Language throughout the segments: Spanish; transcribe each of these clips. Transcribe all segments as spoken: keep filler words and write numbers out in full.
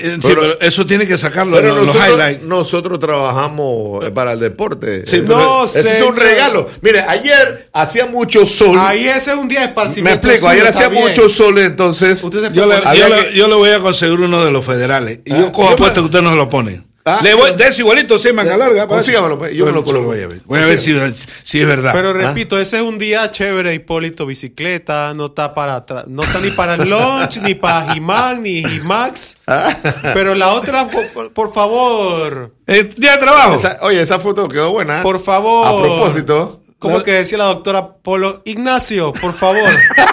sí, pero, pero eso tiene que sacarlo en los, nosotros, los highlights. Nosotros trabajamos para el deporte. Sí, no, ese es un regalo. Mire, ayer hacía mucho sol. Ahí ese es un día de esparcimiento. Me explico, ayer hacía bien. mucho sol, entonces. Yo le, yo, le, que... yo le voy a conseguir uno de los federales. Y ¿Ah? yo cojo apuesto que usted no se lo pone. ¿Ah? Le voy, de eso igualito, sí, manga larga. Consígamelo, pues, yo me lo coloco. Voy a ver, voy a ver si, si es verdad. Pero repito, ¿Ah? ese es un día chévere, Hipólito, bicicleta, no está para no está ni para el lunch, ni para He-Man, ni He-Max. ¿Ah? Pero la otra, por, por favor. Eh, día de trabajo. Esa, oye, esa foto quedó buena. Por favor. A propósito. Como que decía la doctora Polo, Ignacio, por favor.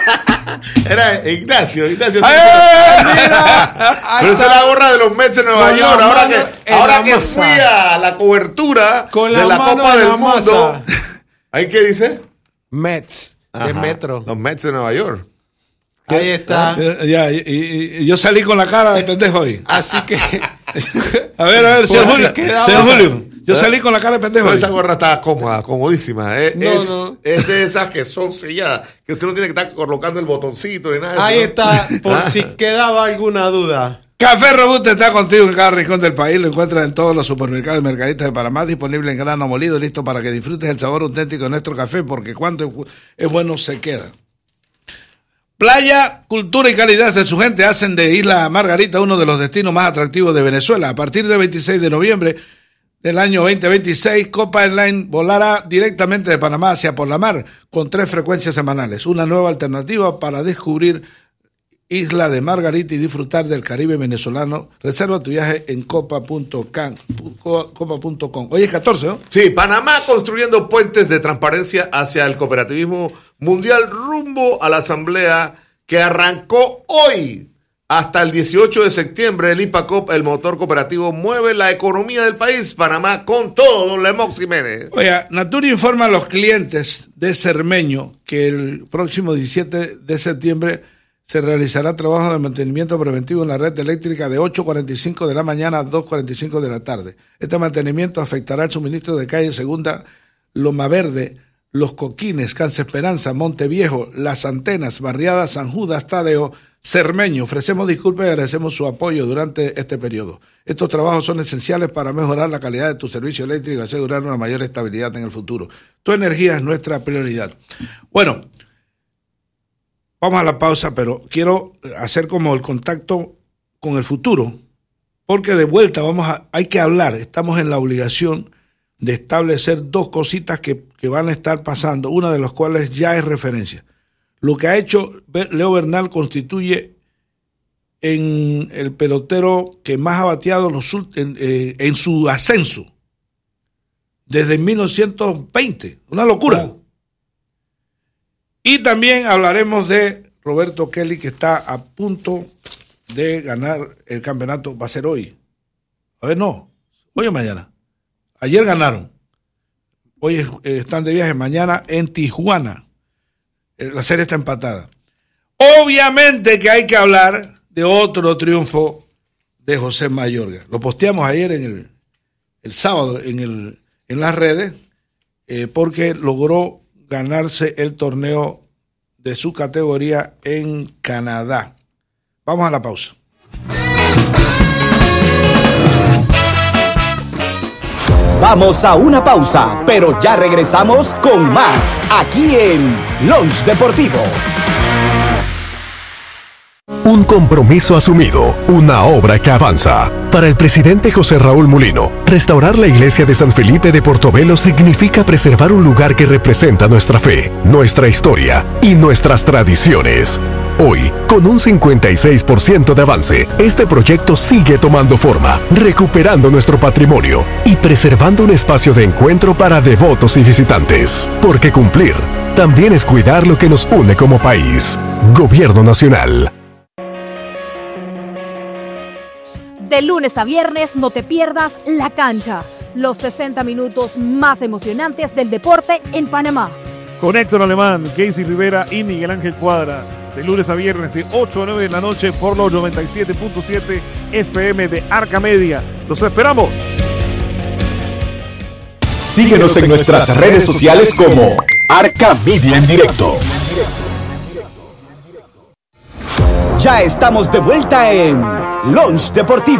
Era Ignacio, Ignacio. ¡Ay, sí, mira! Pero esa es la gorra de los Mets de Nueva York. Ahora que, ahora que fui a la cobertura con de la, la Copa del Mundo. Masa. ¿Ahí qué dice? Mets, de Metro. Los Mets de Nueva York. Ahí está. Ya, ya, y, y, y yo salí con la cara de pendejo hoy. Así que. a ver, a ver, señor Julio. Señor Julio. Yo salí con la cara de pendejo. Pero esa gorra está cómoda, comodísima. Es, no, es, no. es de esas que son selladas, que usted no tiene que estar colocando el botoncito ni nada de eso. Ahí ¿no? está, por ah. si quedaba alguna duda. Café Robusta está contigo en cada rincón del país. Lo encuentras en todos los supermercados y mercadistas de Panamá, disponible en grano molido, listo para que disfrutes el sabor auténtico de nuestro café, porque cuando es bueno se queda. Playa, cultura y calidad de su gente hacen de Isla Margarita uno de los destinos más atractivos de Venezuela. A partir del veintiséis de noviembre del año veinte veintiséis, Copa Airlines volará directamente de Panamá hacia por la mar con tres frecuencias semanales. Una nueva alternativa para descubrir Isla de Margarita y disfrutar del Caribe venezolano. Reserva tu viaje en copa punto com. Hoy es catorce, ¿no? Sí, Panamá construyendo puentes de transparencia hacia el cooperativismo mundial rumbo a la asamblea que arrancó hoy. Hasta el dieciocho de septiembre, el IPACOP, el motor cooperativo, mueve la economía del país. Panamá con todo, don Lemox Jiménez. Oiga, Natura informa a los clientes de Cermeño que el próximo diecisiete de septiembre se realizará trabajo de mantenimiento preventivo en la red eléctrica de ocho cuarenta y cinco de la mañana a dos cuarenta y cinco de la tarde. Este mantenimiento afectará el suministro de calle Segunda, Loma Verde, Los Coquines, Cansa Esperanza, Monteviejo, Las Antenas, Barriada San Judas, Tadeo, Cermeño. Ofrecemos disculpas y agradecemos su apoyo durante este periodo. Estos trabajos son esenciales para mejorar la calidad de tu servicio eléctrico y asegurar una mayor estabilidad en el futuro. Tu energía es nuestra prioridad. Bueno, vamos a la pausa, pero quiero hacer como el contacto con el futuro, porque de vuelta vamos a, hay que hablar, estamos en la obligación de establecer dos cositas que, que van a estar pasando, una de las cuales ya es referencia. Lo que ha hecho Leo Bernal constituye en el pelotero que más ha bateado en, los, en, eh, en su ascenso desde mil novecientos veinte, una locura. Oh. Y también hablaremos de Roberto Kelly, que está a punto de ganar el campeonato. Va a ser hoy. A ver, no. Hoy o mañana. Ayer ganaron. Hoy eh, están de viaje. Mañana en Tijuana. Eh, la serie está empatada. Obviamente que hay que hablar de otro triunfo de José Mayorga. Lo posteamos ayer en el, el sábado en, el, en las redes, eh, porque logró ganarse el torneo de su categoría en Canadá. Vamos a la pausa. Vamos a una pausa, pero ya regresamos con más aquí en Lunch Deportivo. Un compromiso asumido, una obra que avanza. Para el presidente José Raúl Mulino, restaurar la iglesia de San Felipe de Portobelo significa preservar un lugar que representa nuestra fe, nuestra historia y nuestras tradiciones. Hoy, con un cincuenta y seis por ciento de avance, este proyecto sigue tomando forma, recuperando nuestro patrimonio y preservando un espacio de encuentro para devotos y visitantes. Porque cumplir también es cuidar lo que nos une como país. Gobierno Nacional. De lunes a viernes no te pierdas La Cancha, los sesenta minutos más emocionantes del deporte en Panamá. Con Héctor Alemán, Casey Rivera y Miguel Ángel Cuadra. De lunes a viernes de ocho a nueve de la noche por los noventa y siete punto siete F M de Arca Media. ¡Los esperamos! Síguenos en nuestras redes sociales como Arca Media en directo. Ya estamos de vuelta en Lunch Deportivo.